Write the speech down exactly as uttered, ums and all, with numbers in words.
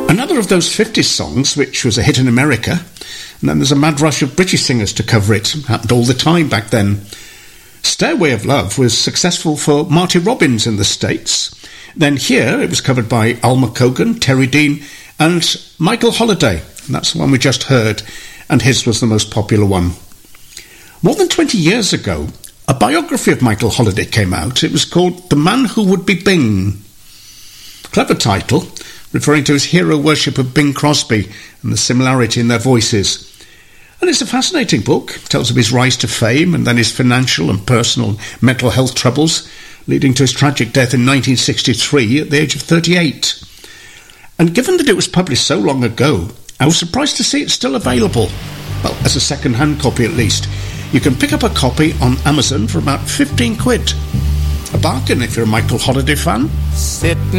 Another of those fifties songs, which was a hit in America, and then there's a mad rush of British singers to cover it. It happened all the time back then. Stairway of Love was successful for Marty Robbins in the States. Then here it was covered by Alma Cogan, Terry Dean and Michael Holiday. And that's the one we just heard, and his was the most popular one. More than twenty years ago, a biography of Michael Holiday came out. It was called The Man Who Would Be Bing. Clever title, referring to his hero worship of Bing Crosby and the similarity in their voices. And it's a fascinating book. It tells of his rise to fame and then his financial and personal and mental health troubles, leading to his tragic death in nineteen sixty-three at the age of thirty-eight. And given that it was published so long ago, I was surprised to see it's still available. Well, as a second-hand copy at least. You can pick up a copy on Amazon for about fifteen quid. A bargain if you're a Michael Holiday fan. Sitting